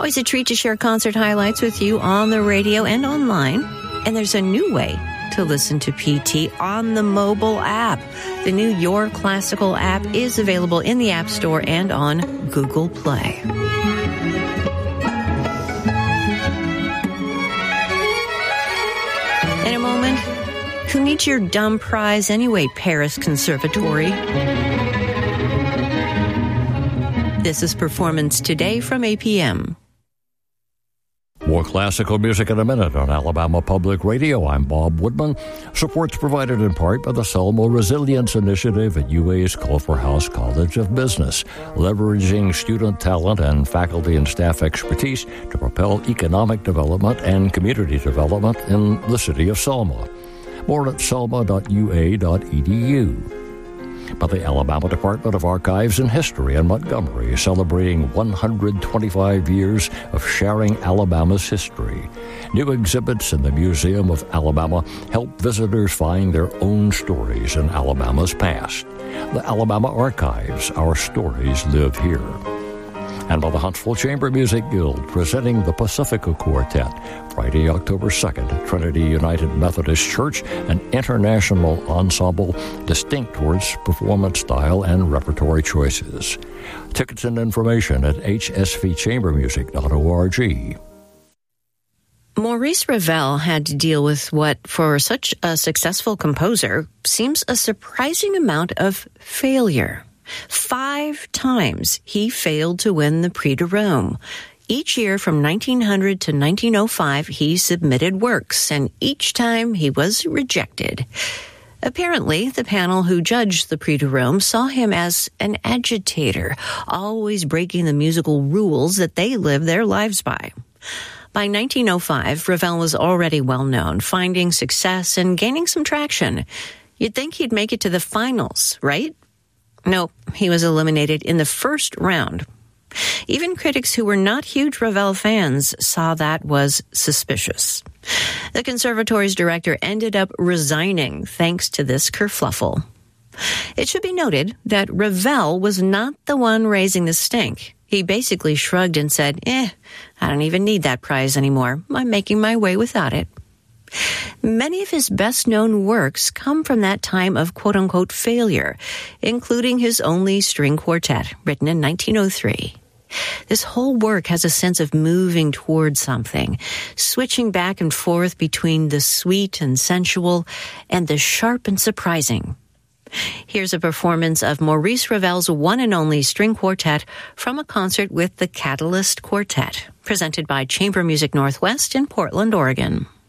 Always a treat to share concert highlights with you on the radio and online. And there's a new way to listen to PT on the mobile app. The new Your Classical app is available in the App Store and on Google Play. In a moment, who needs your dumb prize anyway, Paris Conservatory? This is Performance Today from APM. More classical music in a minute on Alabama Public Radio. I'm Bob Woodman. Support's provided in part by the Selma Resilience Initiative at UA's Culver House College of Business, leveraging student talent and faculty and staff expertise to propel economic development and community development in the city of Selma. More at selma.ua.edu. By the Alabama Department of Archives and History in Montgomery, celebrating 125 years of sharing Alabama's history. New exhibits in the Museum of Alabama help visitors find their own stories in Alabama's past. The Alabama Archives, our stories live here. And by the Huntsville Chamber Music Guild, presenting the Pacifica Quartet, Friday, October 2nd at Trinity United Methodist Church, an international ensemble distinct towards performance style and repertory choices. Tickets and information at hsvchambermusic.org. Maurice Ravel had to deal with what, for such a successful composer, seems a surprising amount of failure. 5 times he failed to win the Prix de Rome. Each year from 1900 to 1905, he submitted works, and each time he was rejected. Apparently, the panel who judged the Prix de Rome saw him as an agitator, always breaking the musical rules that they lived their lives by. By 1905, Ravel was already well known, finding success and gaining some traction. You'd think he'd make it to the finals, right? No, he was eliminated in the first round. Even critics who were not huge Ravel fans saw that was suspicious. The conservatory's director ended up resigning thanks to this kerfluffle. It should be noted that Ravel was not the one raising the stink. He basically shrugged and said, I don't even need that prize anymore. I'm making my way without it. Many of his best-known works come from that time of quote-unquote failure, including his only string quartet, written in 1903. This whole work has a sense of moving toward something, switching back and forth between the sweet and sensual and the sharp and surprising. Here's a performance of Maurice Ravel's one and only string quartet from a concert with the Catalyst Quartet, presented by Chamber Music Northwest in Portland, Oregon.